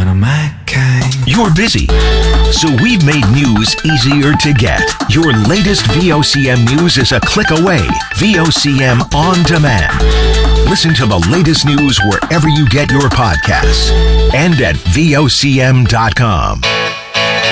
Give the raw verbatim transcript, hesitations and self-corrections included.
kind of my kind. You're busy, so we've made news easier to get. Your latest V O C M news is a click away. V O C M On Demand. Listen to the latest news wherever you get your podcasts and at V O C M dot com.